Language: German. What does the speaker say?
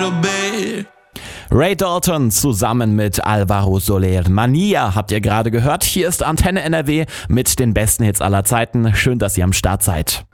Ray Dalton zusammen mit Alvaro Soler. Mania habt ihr gerade gehört. Hier ist Antenne NRW mit den besten Hits aller Zeiten. Schön, dass ihr am Start seid.